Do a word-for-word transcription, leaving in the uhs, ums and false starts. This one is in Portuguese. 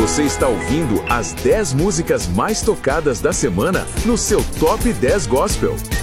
Você está ouvindo as dez músicas mais tocadas da semana no seu Top dez Gospel.